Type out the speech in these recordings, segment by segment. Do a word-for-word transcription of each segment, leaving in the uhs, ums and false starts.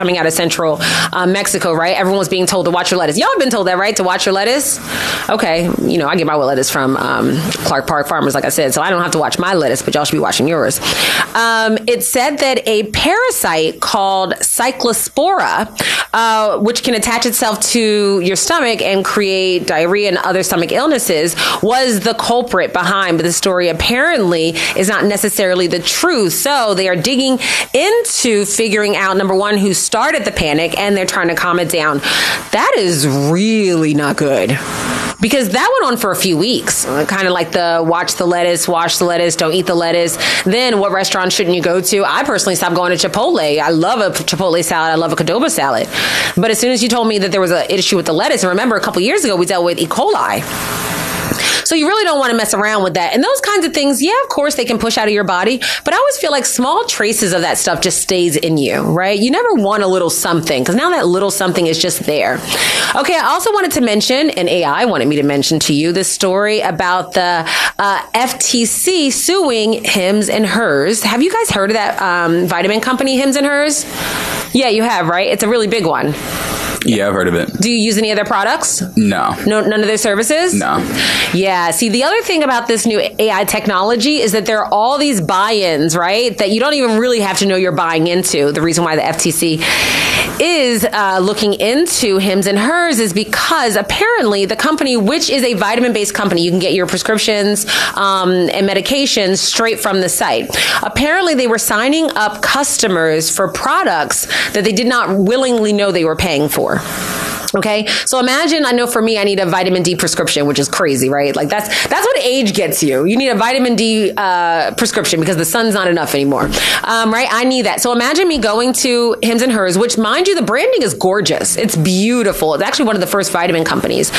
coming out of central uh, Mexico, right? Everyone was being told to watch your lettuce. Y'all have been told that, right? To watch your lettuce? Okay. You know, I get my lettuce from um, Clark Park Farmers, like I said, so I don't have to watch my lettuce, but y'all should be watching yours. Um, it said that a parasite called Cyclospora, uh, which can attach itself to your stomach and create diarrhea and other stomach illnesses, was the culprit behind. But the story apparently is not necessarily the truth. So they are digging into figuring out, number one, who started the panic, and they're trying to calm it down. That is really not good. Because that went on for a few weeks, uh, kind of like the watch the lettuce, wash the lettuce, don't eat the lettuce. Then what restaurant shouldn't you go to? I personally stopped going to Chipotle. I love a Chipotle salad. I love a Qdoba salad. But as soon as you told me that there was an issue with the lettuce, and remember a couple years ago we dealt with E. coli. So you really don't want to mess around with that. And those kinds of things, yeah, of course, they can push out of your body. But I always feel like small traces of that stuff just stays in you, right? You never want a little something, because now that little something is just there. Okay, I also wanted to mention, and A I wanted me to mention to you, this story about the uh, F T C suing Hims and Hers. Have you guys heard of that um, vitamin company, Hims and Hers? Yeah, you have, right? It's a really big one. Yeah, I've heard of it. Do you use any of their products? No. No, none of their services? No. Yeah. See, the other thing about this new A I technology is that there are all these buy-ins, right, that you don't even really have to know you're buying into. The reason why the F T C is uh, looking into Hims and Hers is because apparently the company, which is a vitamin-based company, you can get your prescriptions um, and medications straight from the site. Apparently they were signing up customers for products that they did not willingly know they were paying for. Okay. So imagine, I know for me, I need a vitamin D prescription, which is crazy, right? Like that's, that's what age gets you. You need a vitamin D, uh, prescription because the sun's not enough anymore. Um, right. I need that. So imagine me going to Hims and Hers, which mind you, the branding is gorgeous. It's beautiful. It's actually one of the first vitamin companies,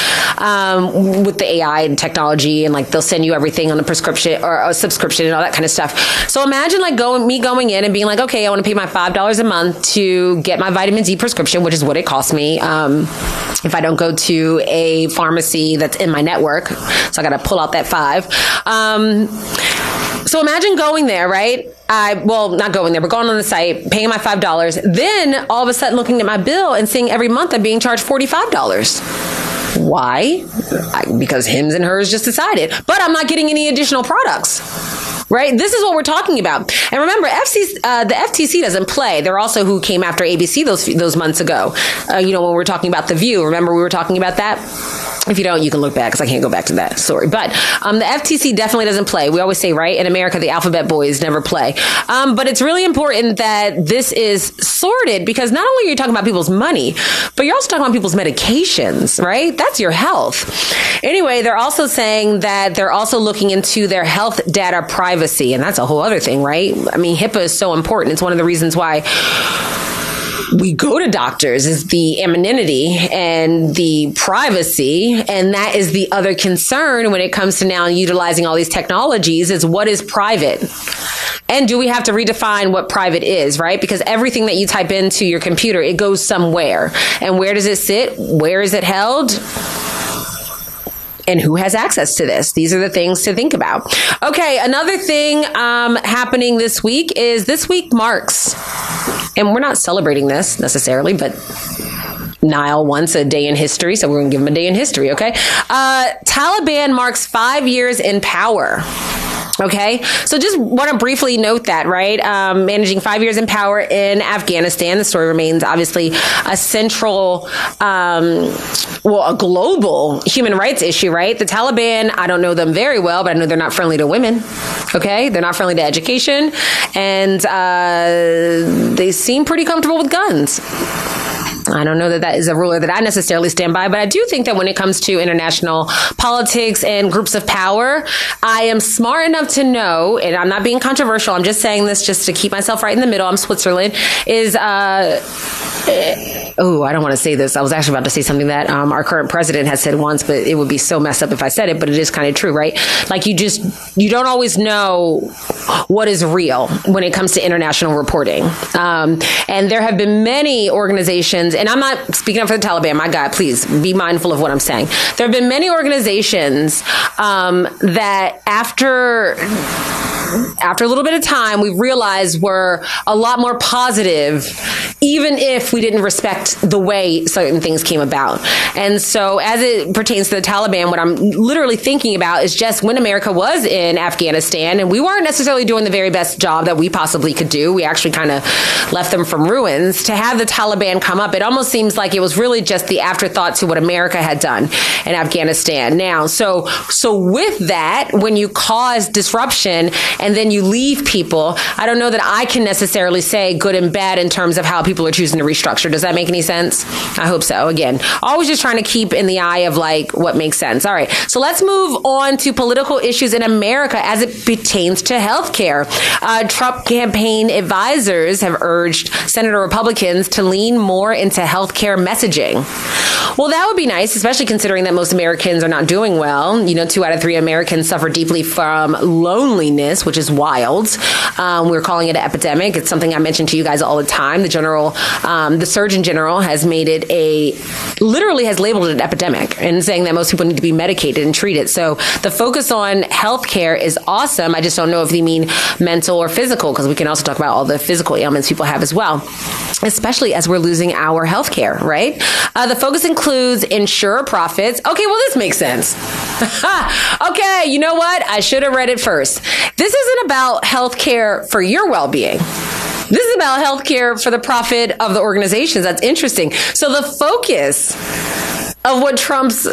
um, with the A I and technology, and like they'll send you everything on a prescription or a subscription and all that kind of stuff. So imagine like going, me going in and being like, okay, I want to pay my five dollars a month to get my vitamin D prescription, which is what it costs me. Um, if I don't go to a pharmacy that's in my network. So I got to pull out that five. Um, so imagine going there, right? I, well, not going there, but going on the site, paying my five dollars. Then all of a sudden looking at my bill and seeing every month I'm being charged forty-five dollars. Why? I, because Hims and Hers just decided. But I'm not getting any additional products. Right? This is what we're talking about. And remember, F C C, uh, the F T C doesn't play. They're also who came after A B C those those months ago. Uh, you know, when we were talking about The View. Remember we were talking about that? If you don't, you can look back because I can't go back to that story. But um, the F T C definitely doesn't play. We always say, right, in America, the alphabet boys never play. Um, but it's really important that this is sorted because not only are you talking about people's money, but you're also talking about people's medications, right? That's your health. Anyway, they're also saying that they're also looking into their health data privacy. And that's a whole other thing, right? I mean, HIPAA is so important. It's one of the reasons why we go to doctors is the anonymity and the privacy. And that is the other concern when it comes to now utilizing all these technologies is what is private? And do we have to redefine what private is, right? Because everything that you type into your computer, it goes somewhere. And where does it sit? Where is it held? And who has access to this? These are the things to think about. Okay, another thing um, happening this week is this week marks, and we're not celebrating this necessarily, but Nile wants a day in history, so we're going to give him a day in history, okay? Uh, Taliban marks five years in power. Okay, so just want to briefly note that, right? Um, managing five years in power in Afghanistan. The story remains obviously a central, um, well, a global human rights issue, right? The Taliban, I don't know them very well, but I know they're not friendly to women. Okay, they're not friendly to education, and uh, they seem pretty comfortable with guns. I don't know that that is a ruler that I necessarily stand by, but I do think that when it comes to international politics and groups of power, I am smart enough to know, and I'm not being controversial, I'm just saying this just to keep myself right in the middle, I'm Switzerland, is, uh, oh, I don't want to say this. I was actually about to say something that um, our current president has said once, but it would be so messed up if I said it, but it is kind of true, right? Like you just, you don't always know what is real when it comes to international reporting. Um, and there have been many organizations, and I'm not speaking up for the Taliban, my God, please be mindful of what I'm saying. There have been many organizations um, that after after a little bit of time, we've realized were a lot more positive, even if we didn't respect the way certain things came about. And so as it pertains to the Taliban, what I'm literally thinking about is just when America was in Afghanistan, and we weren't necessarily doing the very best job that we possibly could do. We actually kind of left them from ruins. To have the Taliban come up, it almost seems like it was really just the afterthought to what America had done in Afghanistan. Now, so so with that, when you cause disruption and then you leave people, I don't know that I can necessarily say good and bad in terms of how people are choosing to restructure. Does that make any sense? I hope so. Again, always just trying to keep in the eye of like what makes sense. All right. So let's move on to political issues in America as it pertains to healthcare. Uh, Trump campaign advisors have urged Senator Republicans to lean more into healthcare messaging. Well, that would be nice, especially considering that most Americans are not doing well. You know, two out of three Americans suffer deeply from loneliness, which is wild. Um, we're calling it an epidemic. It's something I mention to you guys all the time. The general, um, the Surgeon General has made it a, literally has labeled it an epidemic and saying that most people need to be medicated and treated. So the focus on healthcare is awesome. I just don't know if they mean mental or physical, because we can also talk about all the physical ailments people have as well, especially as we're losing our healthcare, right? Uh, the focus includes insurer profits. Okay, well, this makes sense. Okay, you know what? I should have read it first. This isn't about healthcare for your well-being. This is about healthcare for the profit of the organizations. That's interesting. So the focus of what Trump's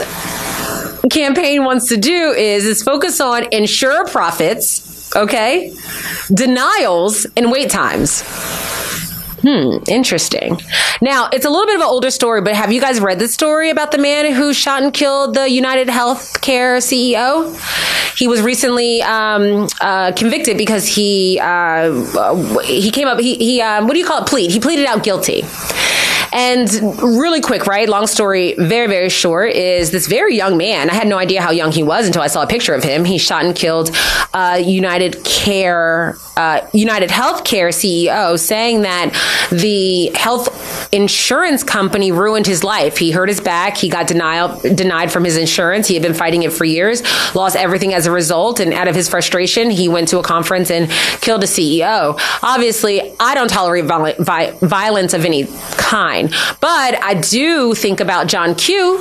campaign wants to do is, is focus on insurer profits, okay, denials, and wait times. Hmm, interesting. Now, it's a little bit of an older story, but have you guys read the story about the man who shot and killed the United Healthcare C E O? He was recently um, uh, convicted because he uh, he came up, he, he um, what do you call it, plead? He pleaded out guilty. And really quick, right? Long story, very, very short, is this very young man. I had no idea how young he was until I saw a picture of him. He shot and killed uh, United Care, uh, United Healthcare C E O, saying that the health insurance company ruined his life. He hurt his back. He got denial, denied from his insurance. He had been fighting it for years, lost everything as a result. And out of his frustration, he went to a conference and killed a C E O. Obviously, I don't tolerate viol- violence of any kind. But I do think about John Q.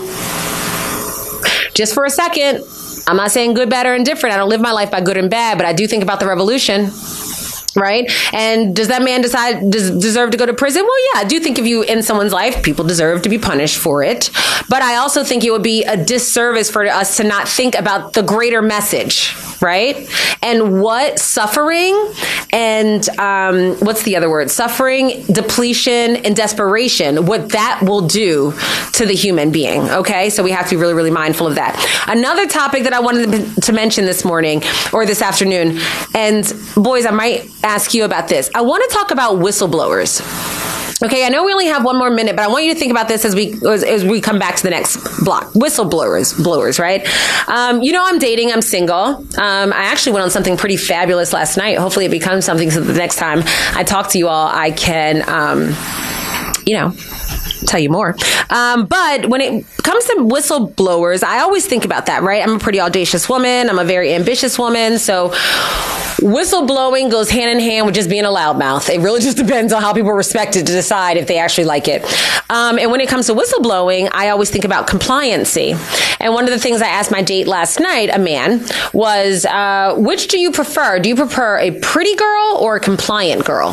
Just for a second. I'm not saying good, bad, or indifferent. I don't live my life by good and bad, but I do think about the revolution. Right? And does that man decide does deserve to go to prison? Well, yeah, I do think if you end someone's life, people deserve to be punished for it. But I also think it would be a disservice for us to not think about the greater message, right? And what suffering and um, what's the other word? Suffering, depletion, and desperation, what that will do to the human being. Okay, so we have to be really, really mindful of that. Another topic that I wanted to mention this morning or this afternoon, and boys, I might ask you about this. I want to talk about whistleblowers. Okay, I know we only have one more minute, but I want you to think about this as we as, as we come back to the next block. Whistleblowers, blowers, right? Um, you know, I'm dating. I'm single. Um, I actually went on something pretty fabulous last night. Hopefully, it becomes something so that the next time I talk to you all, I can, um, you know, tell you more. Um, but when it comes to whistleblowers, I always think about that, right? I'm a pretty audacious woman. I'm a very ambitious woman. So whistleblowing goes hand in hand with just being a loudmouth. It really just depends on how people respect it to decide if they actually like it. Um, and when it comes to whistleblowing, I always think about compliancy. And one of the things I asked my date last night, a man, was, uh, which do you prefer? Do you prefer a pretty girl or a compliant girl?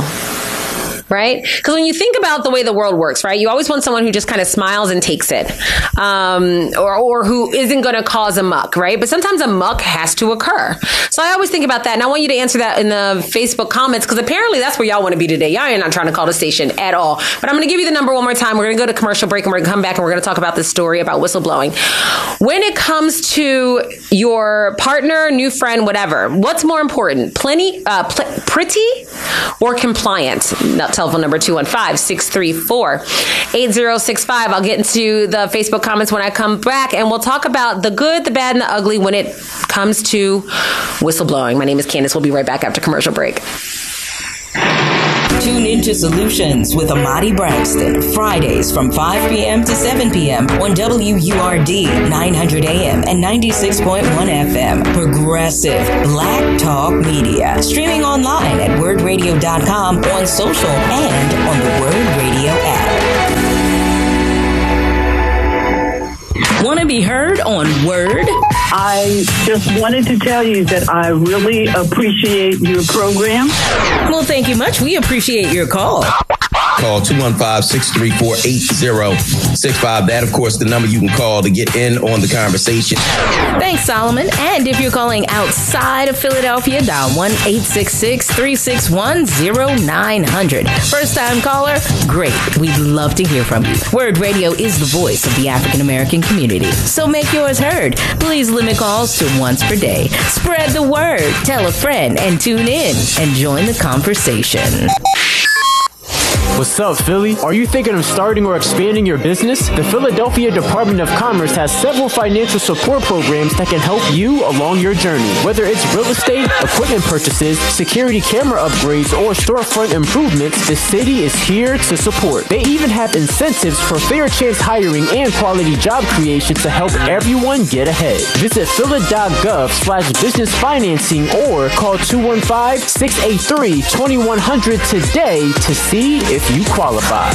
Right? Because when you think about the way the world works, right, you always want someone who just kind of smiles and takes it, um, or, or who isn't going to cause a muck, right? But sometimes a muck has to occur. So I always think about that. And I want you to answer that in the Facebook comments, because apparently that's where y'all want to be today. Y'all are not trying to call the station at all. But I'm going to give you the number one more time. We're going to go to commercial break and we're going to come back and we're going to talk about this story about whistleblowing. When it comes to your partner, new friend, whatever, what's more important? Plenty, uh, pl- pretty or compliant? Now, telephone number two one five, six three four, eight zero six five. I'll get into the Facebook comments when I come back, and we'll talk about the good, the bad, and the ugly when it comes to whistleblowing. My name is Candace. We'll be right back after commercial break. Tune into Solutions with Amadi Braxton, Fridays from five p.m. to seven p.m. on W U R D nine hundred A M and ninety-six point one F M. Progressive Black Talk Media. Streaming online at word radio dot com, on social, and on the Word Radio app. Want to be heard on Word? I just wanted to tell you that I really appreciate your program. Well, thank you much. We appreciate your call. Call two one five, six three four, eight zero six five. That, of course, the number you can call to get in on the conversation. Thanks, Solomon. And if you're calling outside of Philadelphia, dial one eight six six, three six one, zero nine zero zero. First-time caller? Great. We'd love to hear from you. Word Radio is the voice of the African-American community. So make yours heard. Please limit calls to once per day. Spread the word. Tell a friend and tune in and join the conversation. What's up, Philly? Are you thinking of starting or expanding your business? The Philadelphia Department of Commerce has several financial support programs that can help you along your journey. Whether it's real estate, equipment purchases, security camera upgrades, or storefront improvements, the city is here to support. They even have incentives for fair chance hiring and quality job creation to help everyone get ahead. Visit phila.gov slash business financing or call two one five, six eight three, two one zero zero today to see if you qualify.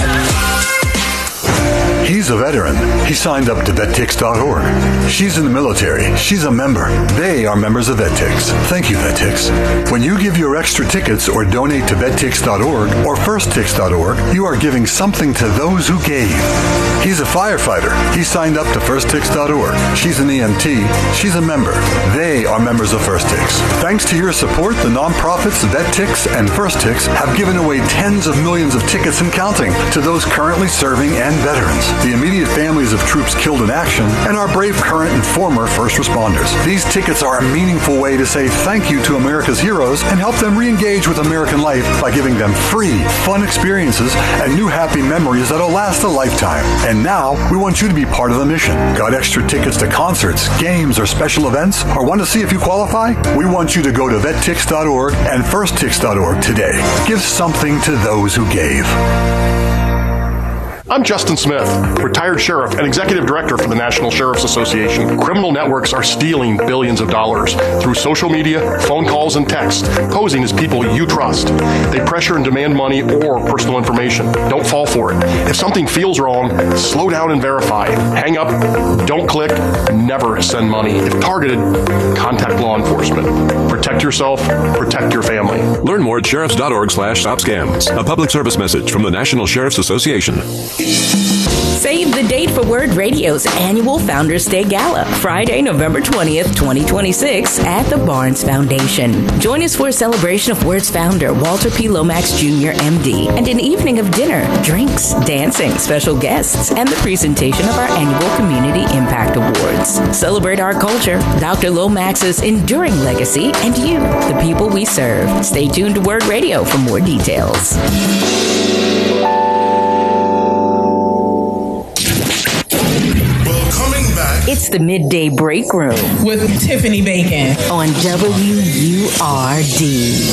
He's a veteran. He signed up to vet tix dot org. She's in the military. She's a member. They are members of VetTix. Thank you, VetTix. When you give your extra tickets or donate to vet tix dot org or first tix dot org, you are giving something to those who gave. He's a firefighter. He signed up to first tix dot org. She's an E M T. She's a member. They are members of FirstTix. Thanks to your support, the nonprofits VetTix and FirstTix have given away tens of millions of tickets and counting to those currently serving and veterans, the immediate families of troops killed in action, and our brave current and former first responders. These tickets are a meaningful way to say thank you to America's heroes and help them re-engage with American life by giving them free, fun experiences and new happy memories that'll last a lifetime. And now, we want you to be part of the mission. Got extra tickets to concerts, games, or special events? Or want to see if you qualify? We want you to go to vet tix dot org and first tix dot org today. Give something to those who gave. I'm Justin Smith, retired sheriff and executive director for the National Sheriff's Association. Criminal networks are stealing billions of dollars through social media, phone calls, and text, posing as people you trust. They pressure and demand money or personal information. Don't fall for it. If something feels wrong, slow down and verify. Hang up, don't click, never send money. If targeted, contact law enforcement. Protect yourself, protect your family. Learn more at sheriffs dot org slash stop scams. A public service message from the National Sheriff's Association. Save the date for Word Radio's annual Founders Day Gala, Friday, November twentieth, twenty twenty-six, at the Barnes Foundation. Join us for a celebration of Word's founder, Walter P. Lomax Junior M D, and an evening of dinner, drinks, dancing, special guests, and the presentation of our annual Community Impact Awards. Celebrate our culture, Doctor Lomax's enduring legacy, and you, the people we serve. Stay tuned to Word Radio for more details. It's the Midday Break Room with Tiffany Bacon on W U R D.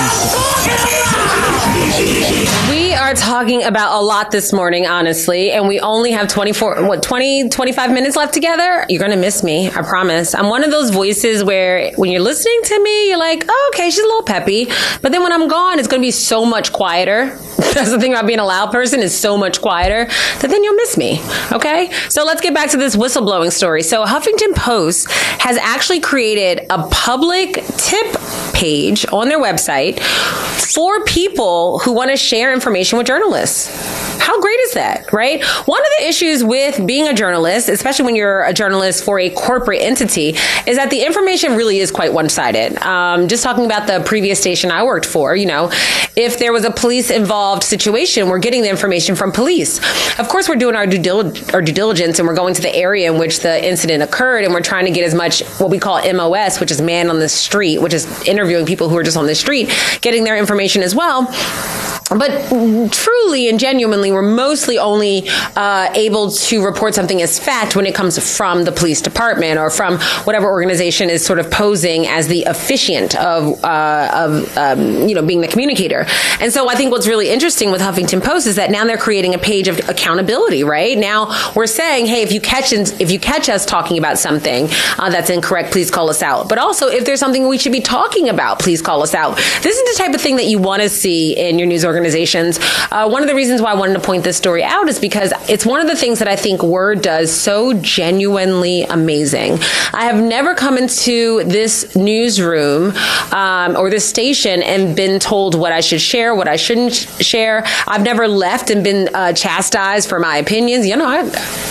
We are talking about a lot this morning, honestly, and we only have twenty-four, what, twenty, twenty-five minutes left together. You're going to miss me, I promise. I'm one of those voices where when you're listening to me, you're like, oh, okay, she's a little peppy. But then when I'm gone, it's going to be so much quieter. That's the thing about being a loud person, is so much quieter that then you'll miss me. Okay? So let's get back to this whistleblowing story. So Huffington Post has actually created a public tip page on their website for people who want to share information with journalists. How great is that, right? One of the issues with being a journalist, especially when you're a journalist for a corporate entity, is that the information really is quite one-sided. Um, just talking about the previous station I worked for, you know, if there was a police-involved situation, we're getting the information from police. Of course, we're doing our due, dil- our due diligence, and we're going to the area in which the incident occurred, and we're trying to get as much what we call M O S, which is man on the street, which is interviewing people who are just on the street, getting their information as well. but truly and genuinely, we're mostly only uh, able to report something as fact when it comes from the police department or from whatever organization is sort of posing as the officiant of, uh, of um, you know, being the communicator. And so I think what's really interesting with Huffington Post is that now they're creating a page of accountability, right? Now we're saying, hey, if you catch if you catch us talking about something uh, that's incorrect, please call us out. But also, if there's something we should be talking about, please call us out. This is the type of thing that you want to see in your news organizations. Uh, one of the reasons why I wanted to point this story out is because it's one of the things that I think Word does so genuinely amazing. I have never come into this newsroom um, or this station and been told what I should share, what I shouldn't share. I've never left and been uh, chastised for my opinions. You know, I,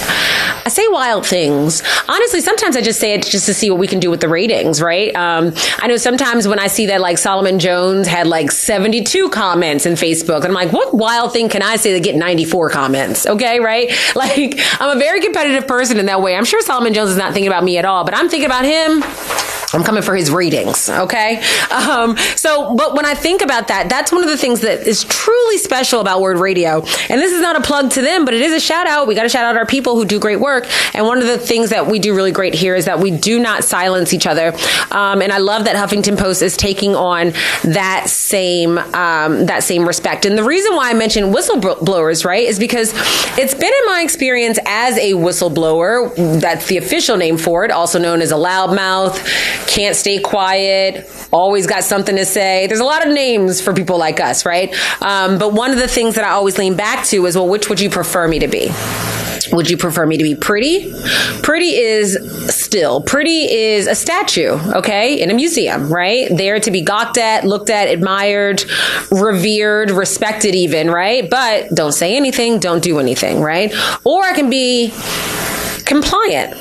I say wild things. Honestly, sometimes I just say it just to see what we can do with the ratings, right? Um, I know sometimes when I see that like Solomon Jones had like seventy-two comments in Facebook, and I'm like, what wild thing can I say to get ninety-four comments? Okay, right? Like, I'm a very competitive person in that way. I'm sure Solomon Jones is not thinking about me at all, but I'm thinking about him. I'm coming for his ratings, okay? Um, so, but when I think about that, that's one of the things that is truly special about Word Radio. And this is not a plug to them, but it is a shout out. We got to shout out our people who do great work. And one of the things that we do really great here is that we do not silence each other. Um, and I love that Huffington Post is taking on that same, um, that same respect. And the reason why I mentioned whistleblowers, right, is because it's been in my experience as a whistleblower, that's the official name for it, also known as a loudmouth, can't stay quiet, always got something to say. There's a lot of names for people like us, right? Um, but one of the things that I always lean back to is, well, which would you prefer me to be? Would you prefer me to be pretty? Pretty is still. Pretty is a statue, okay, in a museum, right? There to be gawked at, looked at, admired, revered, respected even, right? But don't say anything, don't do anything, right? Or I can be compliant,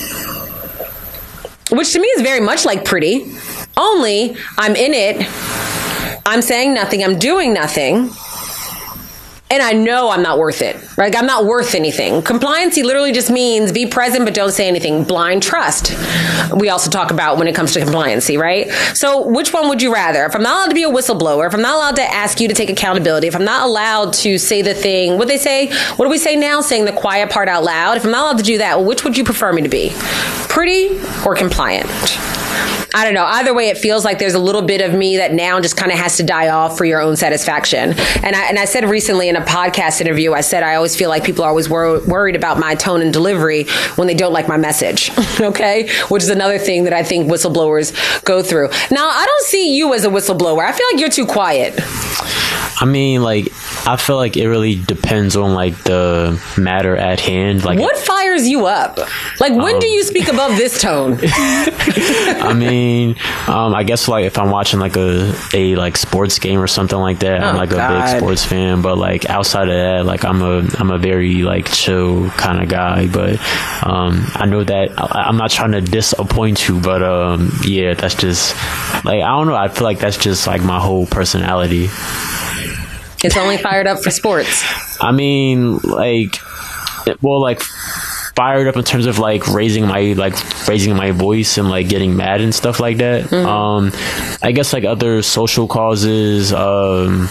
which to me is very much like pretty, only I'm in it, I'm saying nothing, I'm doing nothing, and I know I'm not worth it. Like, I'm not worth anything. Compliancy literally just means be present but don't say anything. Blind trust, we also talk about when it comes to compliancy, right? So which one would you rather? If I'm not allowed to be a whistleblower, if I'm not allowed to ask you to take accountability, if I'm not allowed to say the thing, what they say, what do we say now? Saying the quiet part out loud. If I'm not allowed to do that, well, which would you prefer me to be? Pretty or compliant? I don't know. Either way, it feels like there's a little bit of me that now just kind of has to die off for your own satisfaction. And I, and I said recently in a podcast interview, I said I always feel like people are always wor- worried about my tone and delivery when they don't like my message, okay? Which is another thing that I think whistleblowers go through. Now, I don't see you as a whistleblower. I feel like you're too quiet. I mean, like, I feel like it really depends on, like, the matter at hand. Like, what fires you up? Like, when um, do you speak above this tone? I mean, um, I guess, like, if I'm watching, like, a, a like, sports game or something like that, oh, I'm, like, God. a big sports fan. But, like, outside of that, like, I'm a I'm a very, like, chill kind of guy. But um, I know that I, I'm not trying to disappoint you. But, um, yeah, that's just, like, I don't know. I feel like that's just, like, my whole personality. It's only fired up for sports. I mean, like, well, like, fired up in terms of, like, raising my, like, raising my voice and, like, getting mad and stuff like that. Mm-hmm. Um, I guess, like, other social causes, um,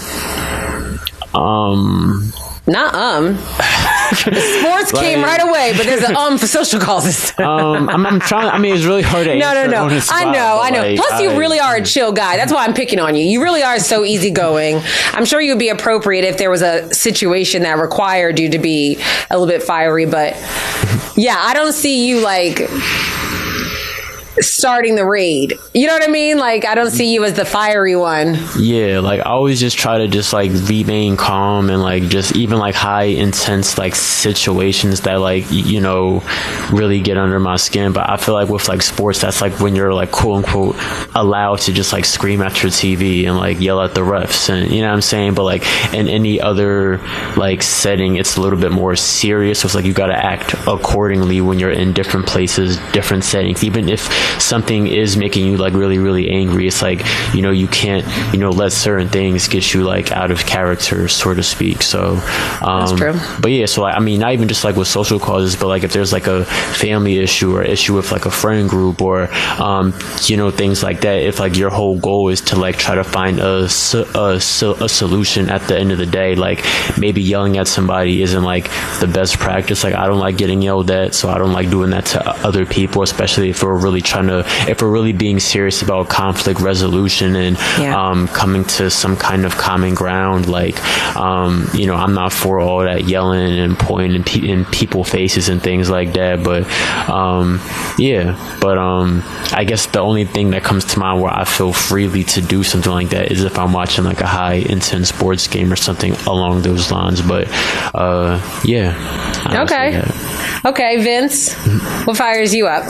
um, not, um, sports like, came right away, but there's an um for social causes. um, I'm, I'm trying. I mean, it's really hard to no, answer. No, no, no. I know, I know. Like, Plus, you I, really are a chill guy. That's why I'm picking on you. You really are so easygoing. I'm sure you'd be appropriate if there was a situation that required you to be a little bit fiery. But yeah, I don't see you like starting the raid. You know what I mean? Like, I don't see you as the fiery one. Yeah, like, I always just try to just, like, remain calm and, like, just even, like, high intense, like, situations that, like, you know, really get under my skin. But I feel like with, like, sports, that's, like, when you're, like, quote unquote allowed to just, like, scream at your T V and, like, yell at the refs, and you know what I'm saying? But, like, in any other, like, setting, it's a little bit more serious. So it's like you got to act accordingly when you're in different places, different settings. Even if something is making you like really, really angry, it's like, you know, you can't, you know, let certain things get you like out of character, so to speak. So, um, That's true. But yeah, so like, I mean, not even just like with social causes, but like if there's like a family issue or issue with like a friend group or, um, you know, things like that, if like your whole goal is to like try to find a, a, a solution at the end of the day, like maybe yelling at somebody isn't like the best practice. Like I don't like getting yelled at, so I don't like doing that to other people, especially if we're really trying to, if we're really being serious about conflict resolution and yeah. um, coming to some kind of common ground. Like, um, you know, I'm not for all that yelling and pointing in, pe- in people's faces and things like that. But um, yeah, but um, I guess the only thing that comes to mind where I feel freely to do something like that is if I'm watching like a high intense sports game or something along those lines. But uh, yeah. Okay. Okay, Vince, what fires you up?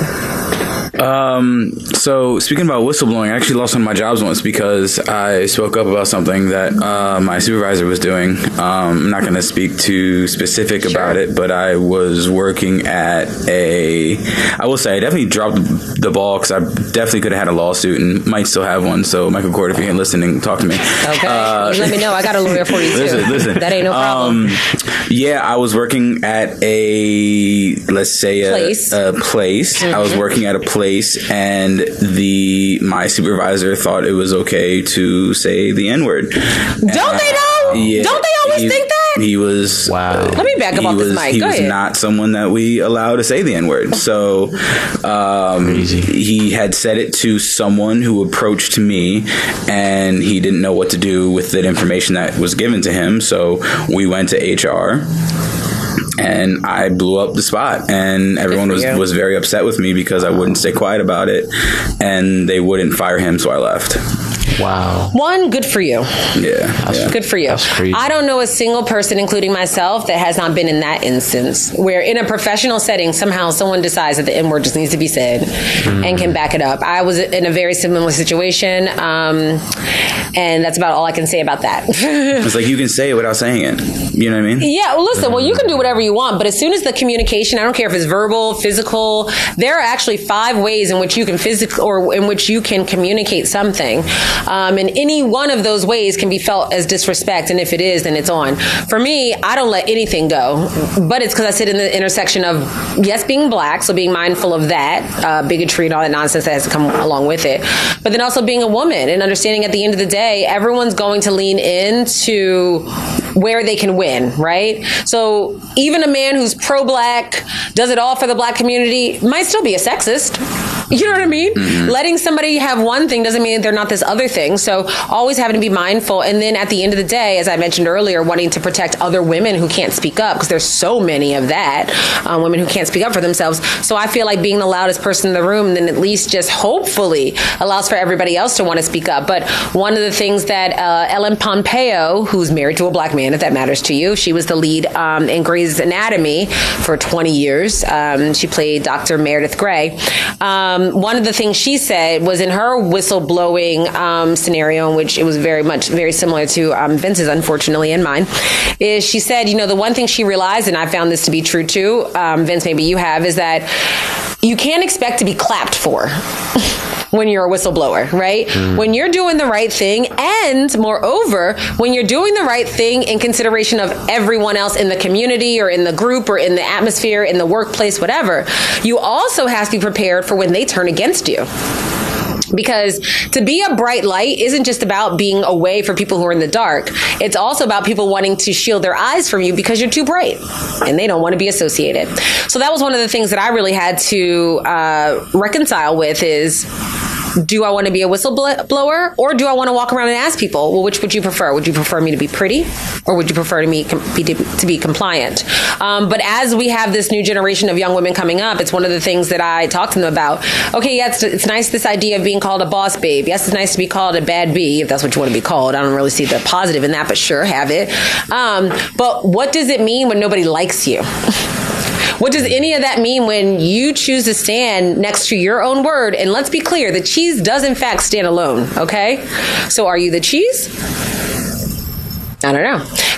Um, so speaking about whistleblowing, I actually lost one of my jobs once because I spoke up about something that uh, my supervisor was doing. Um, I'm not going to speak too specific sure. about it, but I was working at a, I will say I definitely dropped the ball because I definitely could have had a lawsuit and might still have one. So Michael Cord, if you're listening, talk to me. Okay. Uh, Let me know. I got a lawyer for you too. Listen, listen. That ain't no problem. Um, yeah, I was working at a, let's say a place. A place. Mm-hmm. I was working at a place. And the my supervisor thought it was okay to say the N-word. Don't and, they know? Yeah, Don't they always he, think that? He was. Wow. Let me back up off this mic. He Go was ahead. not someone that we allow to say the N-word. So um, he had said it to someone who approached me, and he didn't know what to do with that information that was given to him. So we went to H R. And I blew up the spot, and everyone was, was very upset with me because I wouldn't stay quiet about it, and they wouldn't fire him, so I left. Wow. One, good for you. Yeah, yeah. Good for you. I don't know a single person, including myself, that has not been in that instance where in a professional setting, somehow someone decides that the N-word just needs to be said mm. and can back it up. I was in a very similar situation, um, and that's about all I can say about that. It's like you can say it without saying it. You know what I mean? Yeah, well, listen, well, you can do whatever you want, but as soon as the communication, I don't care if it's verbal, physical, there are actually five ways in which you can physical or in which you can communicate something. Um, and any one of those ways can be felt as disrespect. And if it is, then it's on. For me, I don't let anything go. But it's because I sit in the intersection of, yes, being black, so being mindful of that, uh, bigotry and all that nonsense that has to come along with it. But then also being a woman and understanding at the end of the day, everyone's going to lean into where they can win, right? So even a man who's pro-black, does it all for the black community, might still be a sexist. You know what I mean? Mm-hmm. Letting somebody have one thing doesn't mean that they're not this other thing. So always having to be mindful. And then at the end of the day, as I mentioned earlier, wanting to protect other women who can't speak up, because there's so many of that, um, women who can't speak up for themselves. So I feel like being the loudest person in the room then at least just hopefully allows for everybody else to want to speak up. But one of the things that uh, Ellen Pompeo, who's married to a black man, if that matters to you, she was the lead um, in Grey's Anatomy for twenty years. Um, she played Doctor Meredith Grey. Um, one of the things she said was in her whistleblowing um, scenario, in which it was very much very similar to um, Vince's, unfortunately, and mine, is she said, you know, the one thing she realized, and I found this to be true too, um, Vince, maybe you have, is that you can't expect to be clapped for when you're a whistleblower, right? Mm. When you're doing the right thing, and moreover, when you're doing the right thing in consideration of everyone else in the community or in the group or in the atmosphere, in the workplace, whatever, you also have to be prepared for when they turn against you. Because to be a bright light isn't just about being away for people who are in the dark. It's also about people wanting to shield their eyes from you because you're too bright and they don't want to be associated. So that was one of the things that I really had to uh, reconcile with is, do I want to be a whistleblower or do I want to walk around and ask people, well, which would you prefer? Would you prefer me to be pretty or would you prefer to me be, to be compliant? Um, but as we have this new generation of young women coming up, it's one of the things that I talk to them about. Okay, yeah, it's, it's nice, this idea of being called a boss babe. Yes, it's nice to be called a bad bee, if that's what you want to be called. I don't really see the positive in that, but sure, have it. Um, but what does it mean when nobody likes you? What does any of that mean when you choose to stand next to your own word? And let's be clear, the cheese does in fact stand alone, okay? So are you the cheese? I don't know.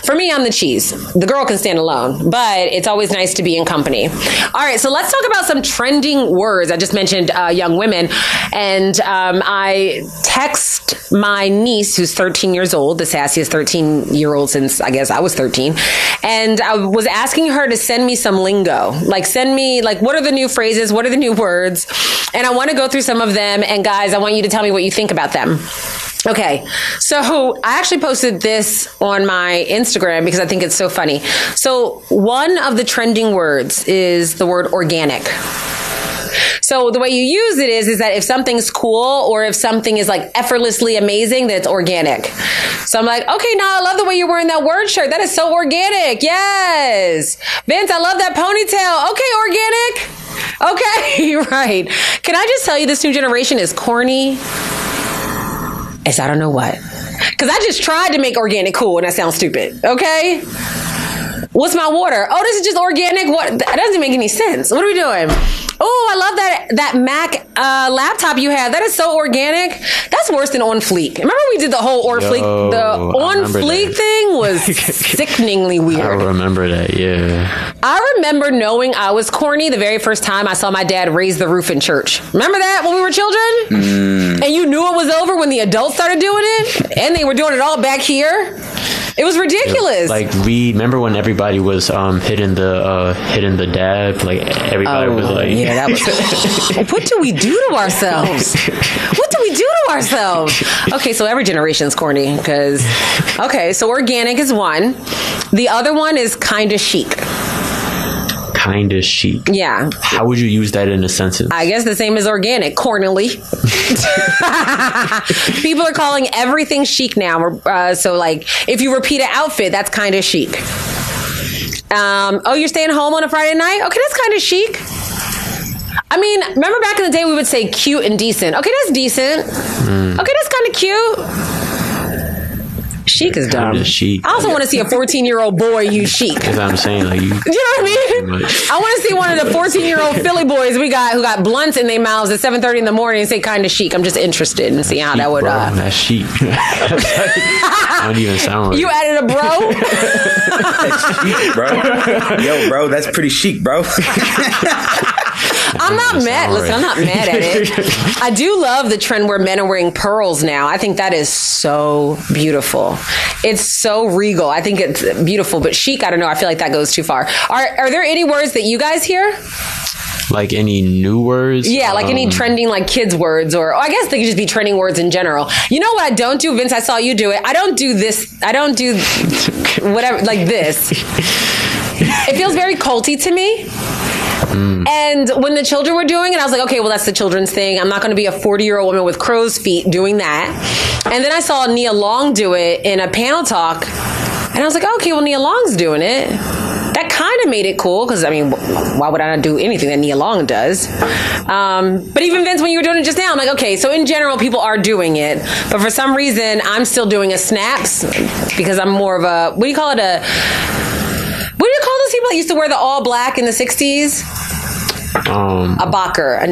For me, I'm the cheese. The girl can stand alone, but it's always nice to be in company. All right, so let's talk about some trending words. I just mentioned uh, young women, and um, I text my niece, who's thirteen years old, the sassiest thirteen-year-old since, I guess, I was thirteen, and I was asking her to send me some lingo. Like, send me, like, what are the new phrases? What are the new words? And I want to go through some of them, and guys, I want you to tell me what you think about them. Okay, so I actually posted this on my Instagram because I think it's so funny. So one of the trending words is the word organic. So the way you use it is, is that if something's cool or if something is like effortlessly amazing, that it's organic. So I'm like, okay, now I love the way you're wearing that word shirt. That is so organic. Yes. Vince, I love that ponytail. Okay, organic. Okay, right. Can I just tell you this new generation is corny? As I don't know what. Because I just tried to make organic cool and that sounds stupid. Okay? What's my water? Oh, this is just organic. What? That doesn't make any sense. What are we doing? Oh, I love that that Mac uh, laptop you have. That is so organic. That's worse than On Fleek. Remember we did the whole On Fleek? The On Fleek that. thing was sickeningly weird. I remember that, yeah. I remember knowing I was corny the very first time I saw my dad raise the roof in church. Remember that when we were children? Mm. And you knew it was over when the adults started doing it? And they were doing it all back here? It was ridiculous. It, like we remember when everybody was um, hitting the uh, hitting the dab. Like everybody oh, was like, yeah, that was. What do we do to ourselves? What do we do to ourselves? Okay, so every generation's corny because. Okay, so organic is one. The other one is kind of chic. Kind of chic. Yeah. How would you use that in a sentence? I guess the same as organic, cornily. People are calling everything chic now. Uh, so, like, if you repeat an outfit, that's kind of chic. Um, oh, you're staying home on a Friday night? Okay, that's kind of chic. I mean, remember back in the day we would say cute and decent. Okay, that's decent. Mm. Okay, that's kind of cute. Chic is dumb. Chic. I also want to see a fourteen-year-old boy use chic. That's what I'm saying. Like, you, you know what I mean? I want to see one of the fourteen-year-old Philly boys we got who got blunts in their mouths at seven thirty in the morning and say kind of chic. I'm just interested in seeing how chic, that would... Bro. Uh... That's chic. I don't even sound right. You added a bro? Chic, bro. Yo, bro, that's pretty chic, bro. I'm not mad. Listen, I'm not mad at it. I do love the trend where men are wearing pearls now. I think that is so beautiful. It's so regal. I think it's beautiful, but chic, I don't know. I feel like that goes too far. Are are there any words that you guys hear? Like any new words? Yeah, like um, any trending like kids words or, or I guess they could just be trending words in general. You know what I don't do, Vince? I saw you do it. I don't do this. I don't do whatever, like this. It feels very culty to me. Mm. And when the children were doing it, I was like, okay, well, that's the children's thing. I'm not going to be a forty-year-old woman with crow's feet doing that. And then I saw Nia Long do it in a panel talk. And I was like, okay, well, Nia Long's doing it. That kind of made it cool because, I mean, why would I not do anything that Nia Long does? Um, but even Vince, when you were doing it just now, I'm like, okay, so in general, people are doing it. But for some reason, I'm still doing a snaps because I'm more of a, what do you call it? A... What do you call those people that used to wear the all black in the sixties? Um, a Bacher. A,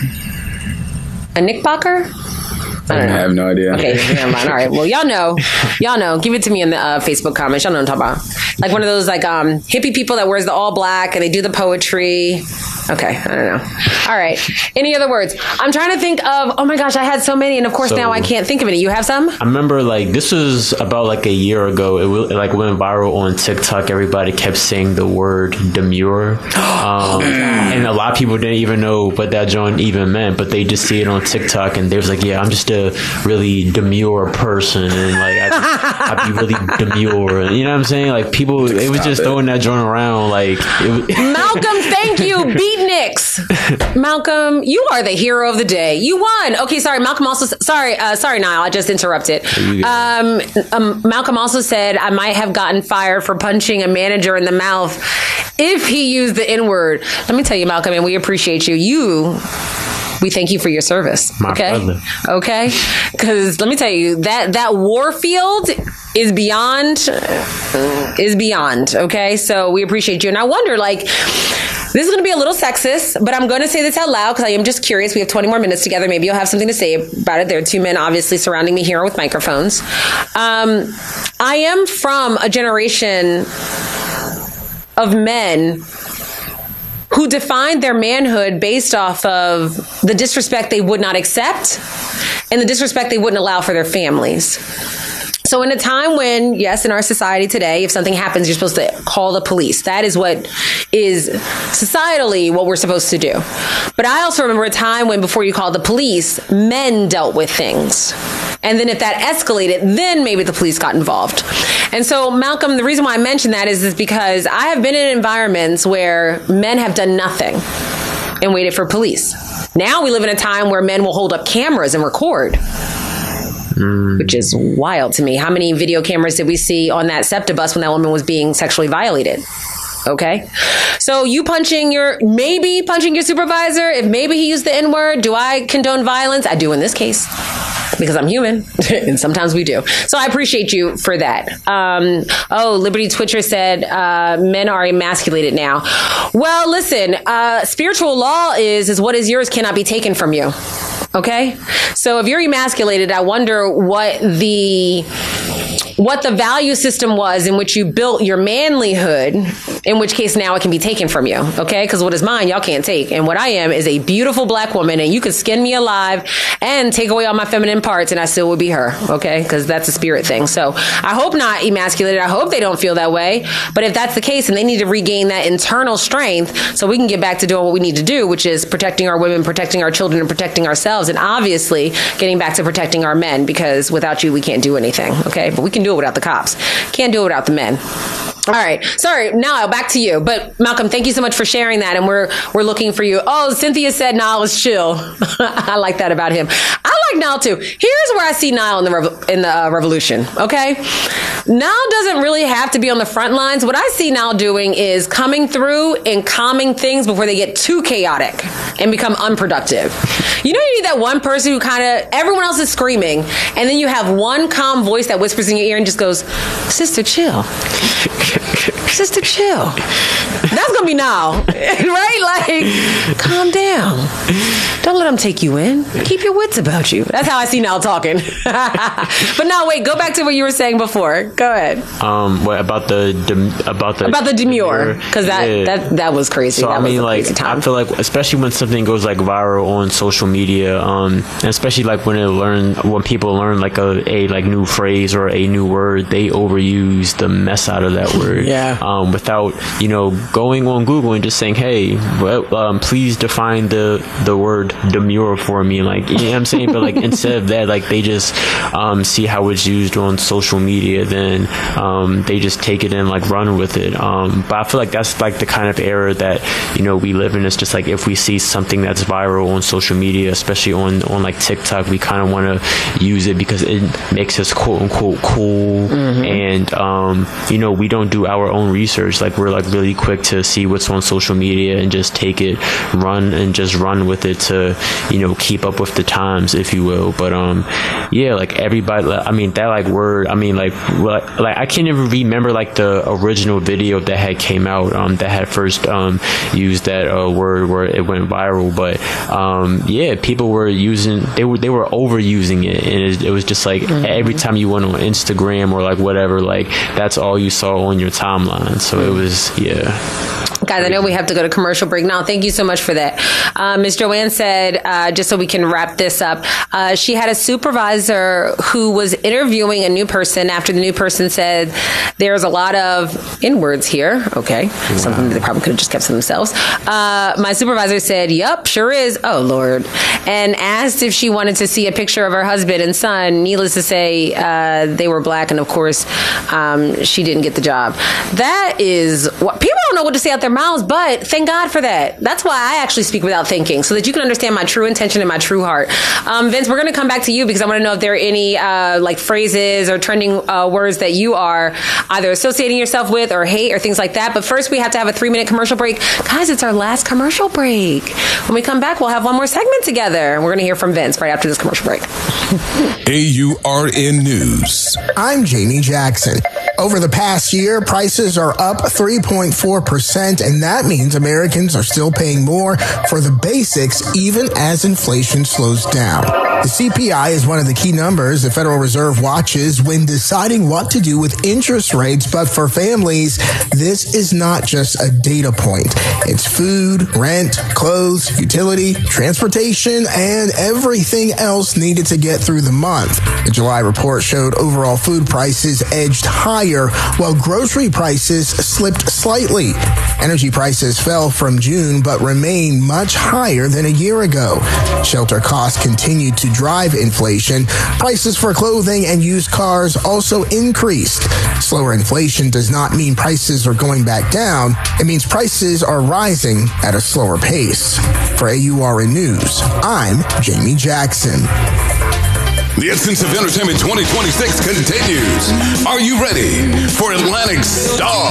a Knickerbocker? I don't know. I have no idea. Okay, never mind. All right. Well, y'all know. Y'all know. Give it to me in the uh, Facebook comments. Y'all know what I'm talking about. Like one of those like um, hippie people that wears the all black and they do the poetry. Okay, I don't know. All right. Any other words? I'm trying to think of, oh my gosh, I had so many, and of course so, now I can't think of any. You have some? I remember, like, this was about, like, a year ago. It, like, went viral on TikTok. Everybody kept saying the word demure. Um, and a lot of people didn't even know what that joint even meant, but they just see it on TikTok, and they was like, yeah, I'm just a really demure person, and, like, I, I'd be really demure. You know what I'm saying? Like, people, it was just throwing that joint around, like... It, Malcolm, thank you. Beat Nicks. Malcolm, you are the hero of the day. You won. Okay, sorry. Malcolm also, sorry, uh, sorry, Niall. I just interrupted. Um, um, Malcolm also said I might have gotten fired for punching a manager in the mouth if he used the N-word. Let me tell you, Malcolm, and we appreciate you. You... We thank you for your service. My okay. brother. Okay. Because let me tell you, that, that war field is beyond, is beyond. Okay. So we appreciate you. And I wonder, like, This is going to be a little sexist, but I'm going to say this out loud because I am just curious. We have twenty more minutes together. Maybe you'll have something to say about it. There are two men obviously surrounding me here with microphones. Um, I am from a generation of men who defined their manhood based off of the disrespect they would not accept and the disrespect they wouldn't allow for their families. So in a time when, yes, in our society today, if something happens, you're supposed to call the police. That is what is societally what we're supposed to do. But I also remember a time when before you called the police, men dealt with things. And then if that escalated, then maybe the police got involved. And so, Malcolm, the reason why I mention that is, is because I have been in environments where men have done nothing and waited for police. Now we live in a time where men will hold up cameras and record. Which is wild to me. How many video cameras did we see on that SEPTA bus when that woman was being sexually violated? Okay. So you punching your, maybe punching your supervisor, if maybe he used the N-word, do I condone violence? I do in this case. Because I'm human, and sometimes we do. So I appreciate you for that. Um, oh, Liberty Twitcher said uh, men are emasculated now. Well, listen, uh, spiritual law is is what is yours cannot be taken from you. Okay, so if you're emasculated, I wonder what the what the value system was in which you built your manlyhood, in which case now it can be taken from you, okay? Because what is mine, y'all can't take. And what I am is a beautiful black woman, and you could skin me alive and take away all my feminine parts, and I still would be her, okay? Because that's a spirit thing. So I hope not emasculated. I hope they don't feel that way. But if that's the case, and they need to regain that internal strength so we can get back to doing what we need to do, which is protecting our women, protecting our children, and protecting ourselves, and obviously getting back to protecting our men, because without you, we can't do anything, okay? But we can do it without the cops. Can't do it without the men. All right. Sorry. Now back to you. But Malcolm, thank you so much for sharing that. And we're we're looking for you. Oh, Cynthia said Niall is chill. I like that about him. I like Niall too. Here's where I see Niall in the rev- in the uh, revolution. Okay. Niall doesn't really have to be on the front lines. What I see Niall doing is coming through and calming things before they get too chaotic and become unproductive. You know, you need that one person who kind of, everyone else is screaming, and then you have one calm voice that whispers in your ear and just goes, sister, chill. Sister, chill. That's going to be now, right? Like, calm down. Don't let them take you in. Keep your wits about you. That's how I see Niall talking. But now, wait, go back to what you were saying before. Go ahead. Um, what about the dem- about the about the demure? Because that, yeah. that that was crazy. So that I mean, was like, I feel like, especially when something goes like viral on social media, um, and especially like when it learn when people learn like a, a like new phrase or a new word, they overuse the mess out of that word. Yeah. Um, without you know going on Google and just saying, hey, well, um, please define the the word demure for me. Like, you know what I'm saying? But like instead of that, like they just um, see how it's used on social media, then um, they just take it and like run with it. Um, but I feel like that's like the kind of era that you know we live in. It's just like if we see something that's viral on social media, especially on on like TikTok, we kind of want to use it because it makes us quote unquote cool. Mm-hmm. And um, you know we don't do our own research. Like we're like really quick to see what's on social media and just take it, run and just run with it to you know keep up with the times, if you will. But um, yeah, like everybody. I mean that like word. I mean like like, like I can't even remember like the original video that had came out um that had first um used that uh, word where it went viral. But um yeah, people were using they were they were overusing it, and it, it was just like mm-hmm. every time you went on Instagram or like whatever, like that's all you saw on your timeline. So it was yeah. Guys, I know we have to go to commercial break now. Thank you so much for that. Uh, Miz Joanne said, uh, just so we can wrap this up, uh, she had a supervisor who was interviewing a new person after the new person said there's a lot of N-words here. Okay. Wow. Something they probably could have just kept to themselves. Uh, my supervisor said, yup, sure is. Oh, Lord. And asked if she wanted to see a picture of her husband and son. Needless to say, uh, they were black. And of course, um, she didn't get the job. That is what people don't know what to say out their mouths, but thank God for that. That's why I actually speak without thinking, so that you can understand my true intention and my true heart. Um, Vince, we're going to come back to you because I want to know if there are any uh, like phrases or trending uh, words that you are either associating yourself with or hate or things like that. But first, we have to have a three-minute commercial break. Guys, it's our last commercial break. When we come back, we'll have one more segment together. We're going to hear from Vince right after this commercial break. A U R N News. I'm Jamie Jackson. Over the past year, prices are up three point four percent, and that means Americans are still paying more for the basics even as inflation slows down. The C P I is one of the key numbers the Federal Reserve watches when deciding what to do with interest rates, but for families, this is not just a data point. It's food, rent, clothes, utility, transportation, and everything else needed to get through the month. The July report showed overall food prices edged higher while grocery prices slipped slightly. Energy prices fell from June but remain much higher than a year ago. Shelter costs continued to drive inflation. Prices for clothing and used cars also increased. Slower inflation does not mean prices are going back down. It means prices are rising at a slower pace. For A U R N News, I'm Jamie Jackson. The Essence of Entertainment twenty twenty-six continues. Are you ready for Atlantic Star?